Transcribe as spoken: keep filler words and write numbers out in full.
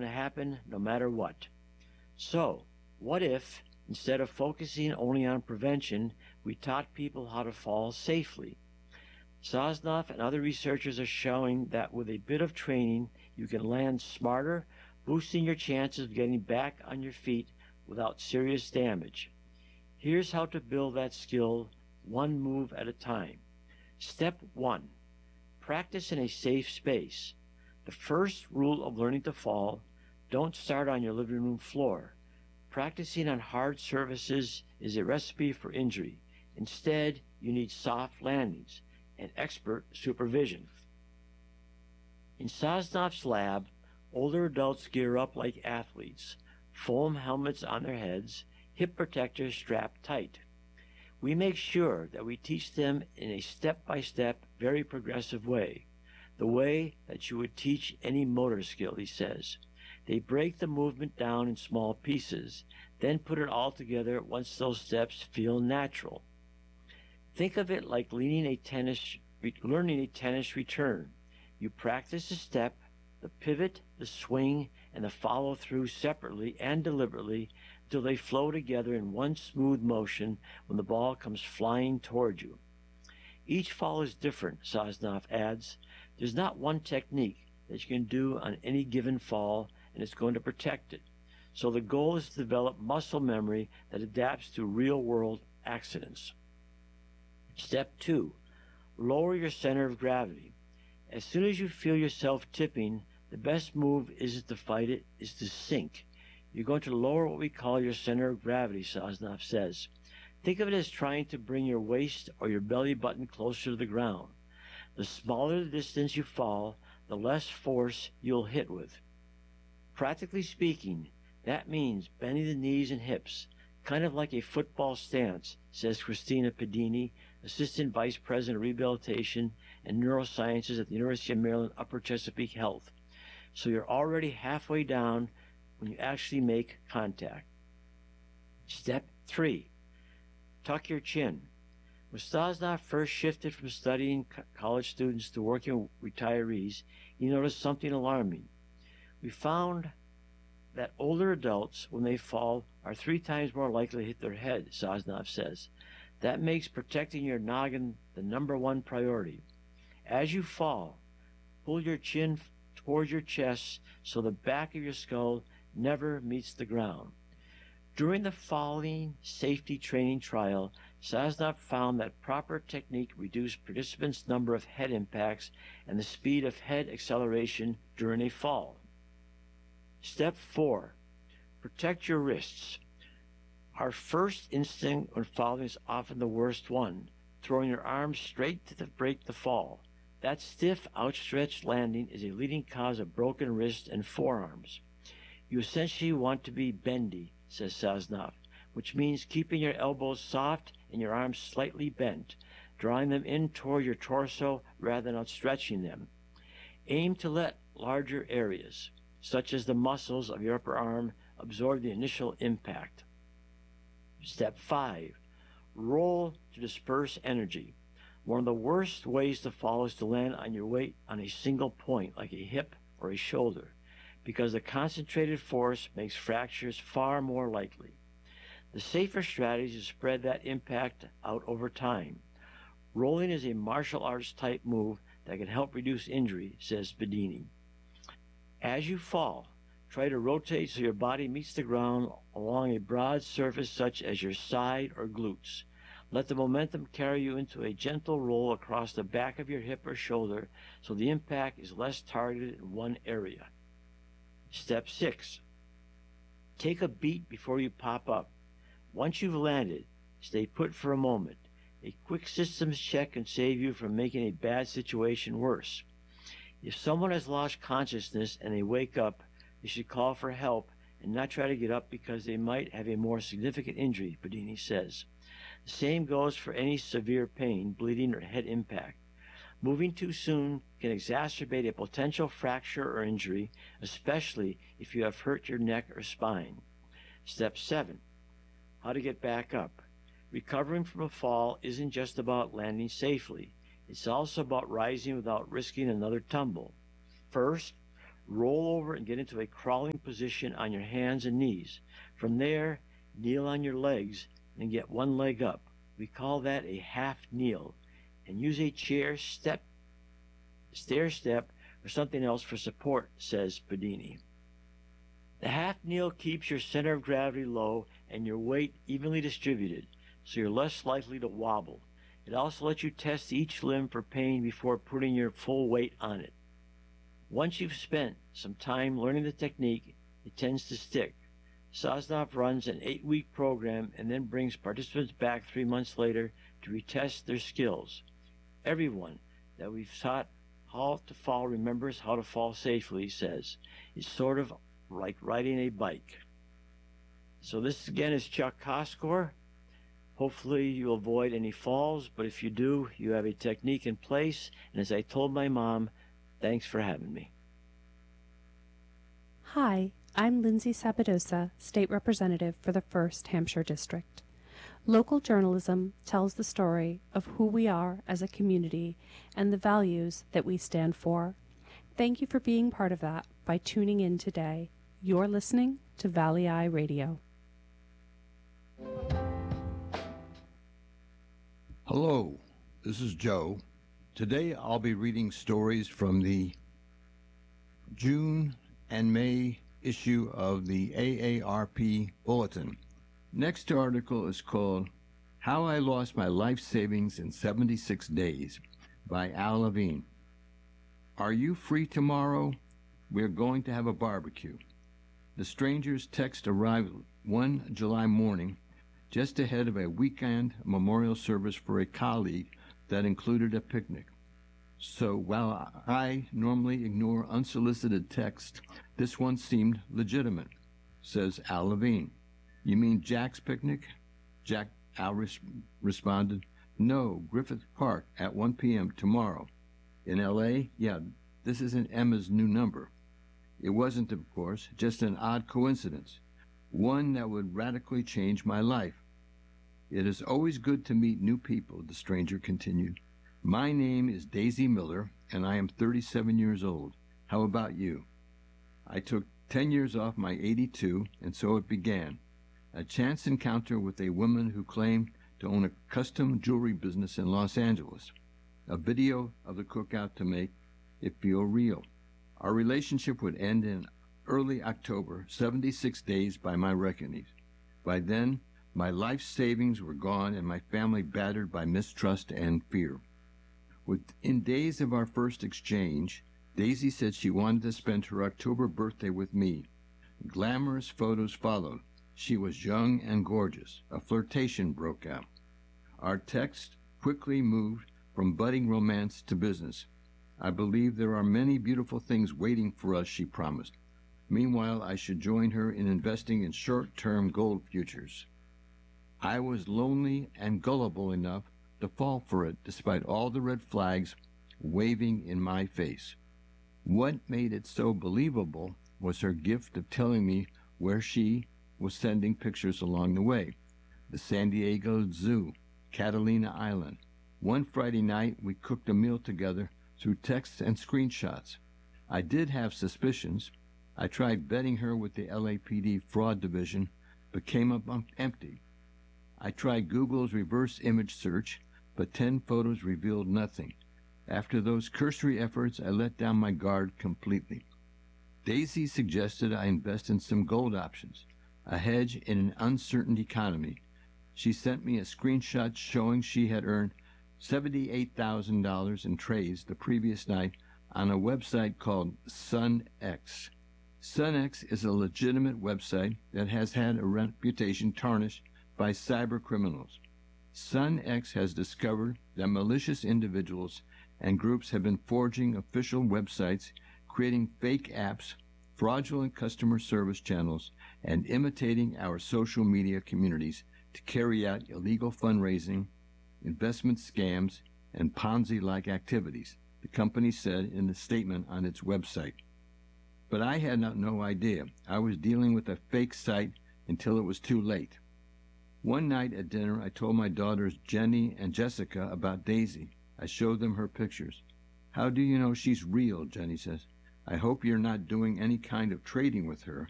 to happen no matter what. So, what if, instead of focusing only on prevention, we taught people how to fall safely? Sosnoff and other researchers are showing that with a bit of training, you can land smarter, boosting your chances of getting back on your feet without serious damage. Here's how to build that skill one move at a time. Step one. Practice in a safe space. The first rule of learning to fall: don't start on your living room floor. Practicing on hard surfaces is a recipe for injury. Instead, you need soft landings and expert supervision. In Sosnoff's lab, older adults gear up like athletes, foam helmets on their heads, hip protectors strapped tight. We make sure that we teach them in a step-by-step, very progressive way, the way that you would teach any motor skill, he says. They break the movement down in small pieces, then put it all together once those steps feel natural. Think of it like learning a tennis, learning a tennis return. You practice the step, the pivot, the swing, and the follow-through separately and deliberately until they flow together in one smooth motion when the ball comes flying toward you. Each fall is different, Sosnoff adds. There's not one technique that you can do on any given fall and it's going to protect it. So the goal is to develop muscle memory that adapts to real-world accidents. Step two. Lower your center of gravity. As soon as you feel yourself tipping, the best move isn't to fight it, is to sink. You're going to lower what we call your center of gravity, Sosnoff says. Think of it as trying to bring your waist or your belly button closer to the ground. The smaller the distance you fall, the less force you'll hit with. Practically speaking, that means bending the knees and hips, kind of like a football stance, says Christina Pedini, Assistant Vice President of Rehabilitation and Neurosciences at the University of Maryland Upper Chesapeake Health. So you're already halfway down when you actually make contact. Step three. Tuck your chin. When Sosnoff first shifted from studying co- college students to working with retirees, he noticed something alarming. We found that older adults, when they fall, are three times more likely to hit their head, Sosnoff says. That makes protecting your noggin the number one priority. As you fall, pull your chin towards your chest so the back of your skull never meets the ground. During the falling safety training trial, Sosnoff found that proper technique reduced participants' number of head impacts and the speed of head acceleration during a fall. Step four. Protect your wrists. Our first instinct when falling is often the worst one, throwing your arms straight to break the fall. That stiff, outstretched landing is a leading cause of broken wrists and forearms. You essentially want to be bendy, says Sosnoff, which means keeping your elbows soft and your arms slightly bent, drawing them in toward your torso rather than outstretching them. Aim to let larger areas, such as the muscles of your upper arm, absorb the initial impact. Step five. Roll to disperse energy. One of the worst ways to fall is to land on your weight on a single point, like a hip or a shoulder, because the concentrated force makes fractures far more likely. The safer strategy is to spread that impact out over time. Rolling is a martial arts type move that can help reduce injury, says Bedini. As you fall, try to rotate so your body meets the ground along a broad surface such as your side or glutes. Let the momentum carry you into a gentle roll across the back of your hip or shoulder so the impact is less targeted in one area. Step six. Take a beat before you pop up. Once you've landed, stay put for a moment. A quick systems check can save you from making a bad situation worse. If someone has lost consciousness and they wake up, they should call for help and not try to get up because they might have a more significant injury, Bedini says. The same goes for any severe pain, bleeding, or head impact. Moving too soon can exacerbate a potential fracture or injury, especially if you have hurt your neck or spine. Step seven. How to get back up. Recovering from a fall isn't just about landing safely. It's also about rising without risking another tumble. First, roll over and get into a crawling position on your hands and knees. From there, kneel on your legs and get one leg up. We call that a half kneel. And use a chair, step, stair step, or something else for support, says Padini. The half kneel keeps your center of gravity low and your weight evenly distributed, so you're less likely to wobble. It also lets you test each limb for pain before putting your full weight on it. Once you've spent some time learning the technique, it tends to stick. Sosnoff runs an eight-week program and then brings participants back three months later to retest their skills. Everyone that we've taught how to fall remembers how to fall safely, he says. It's sort of like riding a bike. So this again is Chuck Koskor. Hopefully you'll avoid any falls, but if you do, you have a technique in place. And as I told my mom, thanks for having me. Hi, I'm Lindsay Sabadosa, State Representative for the first Hampshire District. Local journalism tells the story of who we are as a community and the values that we stand for. Thank you for being part of that by tuning in today. You're listening to Valley Eye Radio. Hello, this is Joe. Today I'll be reading stories from the June and May issue of the A A R P Bulletin. Next article is called How I Lost My Life Savings in seventy-six days by Al Levine. Are you free tomorrow? We're going to have a barbecue. The stranger's text arrived one July morning, just ahead of a weekend memorial service for a colleague that included a picnic. So while I normally ignore unsolicited text, this one seemed legitimate, says Al Levine. You mean Jack's picnic? Jack Al res- responded, no, Griffith Park at one p.m. tomorrow. In L A? Yeah, this isn't Emma's new number. It wasn't, of course, just an odd coincidence, one that would radically change my life. It is always good to meet new people, the stranger continued. My name is Daisy Miller, and I am thirty-seven years old. How about you? I took ten years off my eighty-two, and so it began. A chance encounter with a woman who claimed to own a custom jewelry business in Los Angeles. A video of the cookout to make it feel real. Our relationship would end in early October, seventy-six days by my reckoning. By then, my life savings were gone and my family battered by mistrust and fear. Within days of our first exchange, Daisy said she wanted to spend her October birthday with me. Glamorous photos followed. She was young and gorgeous. A flirtation broke out. Our text quickly moved from budding romance to business. I believe there are many beautiful things waiting for us, she promised. Meanwhile, I should join her in investing in short-term gold futures. I was lonely and gullible enough to fall for it, despite all the red flags waving in my face. What made it so believable was her gift of telling me where she was sending pictures along the way. The San Diego Zoo, Catalina Island. One Friday night, we cooked a meal together through texts and screenshots. I did have suspicions. I tried vetting her with the L A P D fraud division, but came up empty. I tried Google's reverse image search, but ten photos revealed nothing. After those cursory efforts, I let down my guard completely. Daisy suggested I invest in some gold options, a hedge in an uncertain economy. She sent me a screenshot showing she had earned seventy-eight thousand dollars in trades the previous night on a website called SunX. SunX is a legitimate website that has had a reputation tarnished by cyber criminals. SunX has discovered that malicious individuals and groups have been forging official websites, creating fake apps, fraudulent customer service channels, and imitating our social media communities to carry out illegal fundraising, investment scams, and Ponzi-like activities, the company said in a statement on its website. But I had no idea. I was dealing with a fake site until it was too late. One night at dinner, I told my daughters Jenny and Jessica about Daisy. I showed them her pictures. How do you know she's real, Jenny says. I hope you're not doing any kind of trading with her,